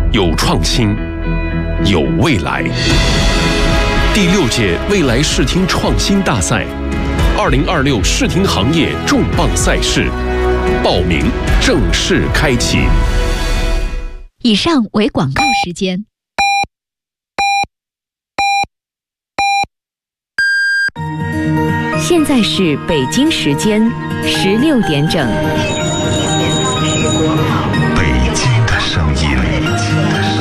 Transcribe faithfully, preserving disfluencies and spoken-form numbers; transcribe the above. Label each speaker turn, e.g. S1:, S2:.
S1: 有创新，有未来。第六届未来视听创新大赛，二零二六视听行业重磅赛事，报名正式开启。
S2: 以上为广告时间。
S3: 现在是北京时间十六点整。